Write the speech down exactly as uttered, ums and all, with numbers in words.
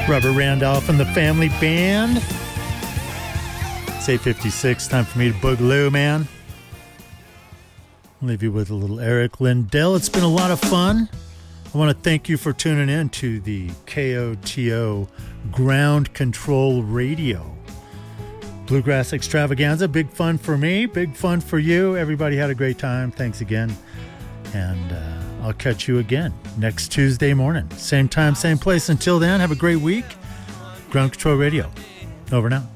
Robert Randolph and the Family Band. It's eight fifty-six. Time for me to boogaloo, man. I'll leave you with a little Eric Lindell. It's been a lot of fun. I want to thank you for tuning in to the K O T O Ground Control Radio Bluegrass Extravaganza. Big fun for me. Big fun for you. Everybody had a great time. Thanks again. And uh, I'll catch you again next Tuesday morning. Same time, same place. Until then, have a great week. Ground Control Radio. Over now.